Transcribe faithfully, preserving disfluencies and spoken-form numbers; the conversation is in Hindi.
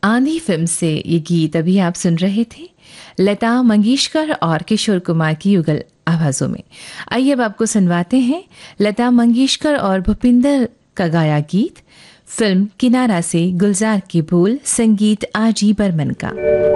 आंधी फिल्म से ये गीत अभी आप सुन रहे थे, लता मंगेशकर और किशोर कुमार की युगल आवाज़ों में। आइए अब आपको सुनवाते हैं लता मंगेशकर और भूपिंदर का गाया गीत, फिल्म किनारा से गुलजार के बोल, संगीत आर जी बर्मन का।